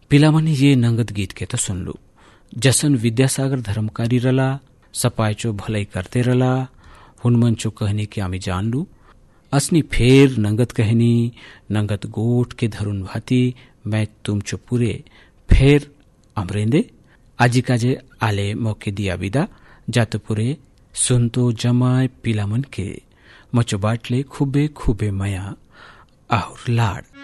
पिलामनी ये नंगत गीत के तो सुन लू। जसन विद्यासागर धर्मकारी रला, सपायचो भलाई करते रला, हुनमंचो कहनी के आमी जान लू। असनी फेर नंगत कहनी, नंगत गोट के धरुन भाती मैं तुमचो पूरे फेर अमरेंदे। आजी काजे आले मौके दिया विदा, जातो पूरे सुनतो जमाय पिलामन के मचो बाटले खूबे खूबे मया और लाड।